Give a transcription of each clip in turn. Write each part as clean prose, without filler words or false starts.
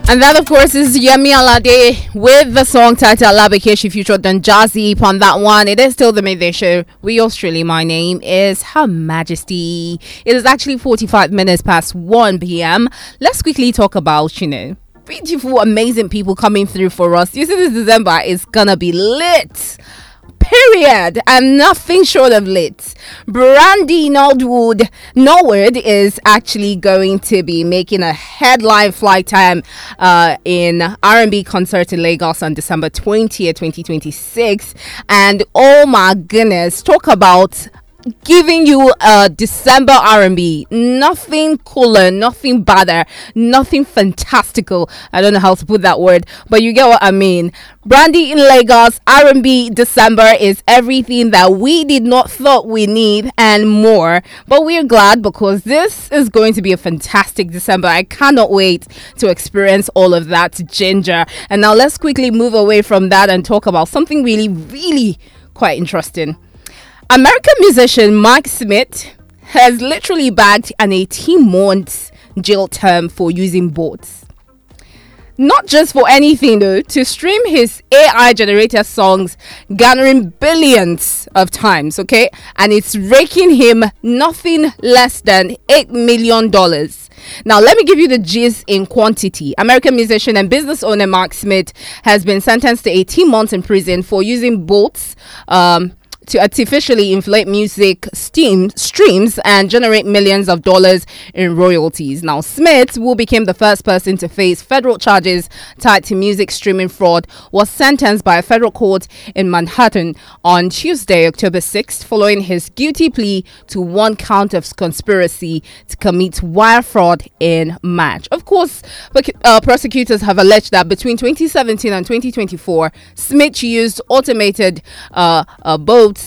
And that, of course, is Yemi Alade with the song titled Alabeke. She featured Don Jazzy on that one. It is still the Midday Show. We Australia. My name is Her Majesty. It is actually 45 minutes past 1 p.m. Let's quickly talk about, beautiful, amazing people coming through for us. You see, this December is gonna be lit. Period. And nothing short of lit. Brandy Norwood is actually going to be making a headline flight time in R&B concert in Lagos on December 20th, 2026. And oh my goodness, talk about giving you a December R&B. Nothing cooler, nothing better, nothing fantastical. I don't know how to put that word, but you get what I mean. Brandy in Lagos, R&B December is everything that we did not thought we need and more. But we're glad because this is going to be a fantastic December. I cannot wait to experience all of that ginger. And now let's quickly move away from that and talk about something really, really quite interesting. American musician Mike Smith has literally bagged an 18-month jail term for using bots. Not just for anything though, to stream his AI-generated songs, garnering billions of times, okay? And it's raking him nothing less than $8 million. Now, let me give you the gist in quantity. American musician and business owner Mark Smith has been sentenced to 18 months in prison for using bots, to artificially inflate music streams and generate millions of dollars in royalties. Now, Smith, who became the first person to face federal charges tied to music streaming fraud, was sentenced by a federal court in Manhattan on Tuesday, October 6th, following his guilty plea to one count of conspiracy to commit wire fraud in March. Of course, prosecutors have alleged that between 2017 and 2024, Smith used automated bots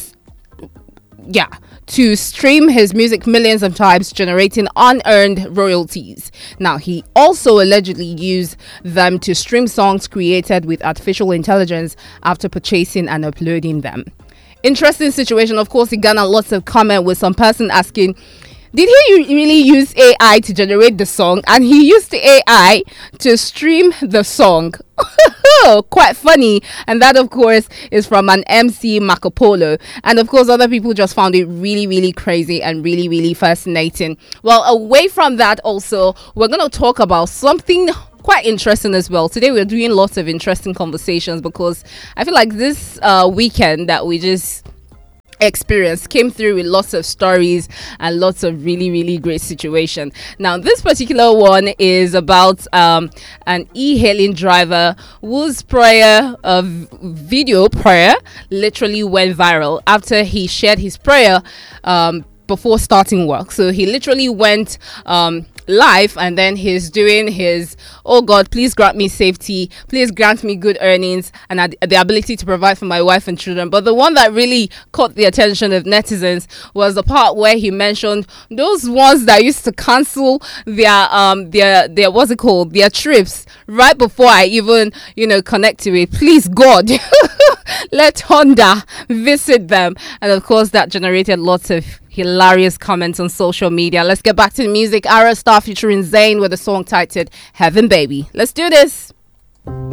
to stream his music millions of times, generating unearned royalties. Now, he also allegedly used them to stream songs created with artificial intelligence after purchasing and uploading them. Interesting situation. Of course, he garnered lots of comment with some person asking, did he really use AI to generate the song? And he used the AI to stream the song. Quite funny. And that, of course, is from an MC Marco Polo. And of course, other people just found it really, really crazy and really, really fascinating. Well, away from that also, we're going to talk about something quite interesting as well. Today we're doing lots of interesting conversations because I feel like this weekend that we just experience came through with lots of stories and lots of really, really great situation. Now, this particular one is about an e-hailing driver whose video prayer literally went viral after he shared his prayer before starting work. So he literally went live and then he's doing his, oh God, please grant me safety, please grant me good earnings and the ability to provide for my wife and children. But the one that really caught the attention of netizens was the part where he mentioned those ones that used to cancel their what's it called, their trips right before I even connect to it. Please God, let Honda visit them. And of course that generated lots of hilarious comments on social media. Let's get back to the music. Ara Star featuring Zayn with a song titled Heaven Baby. Let's do this.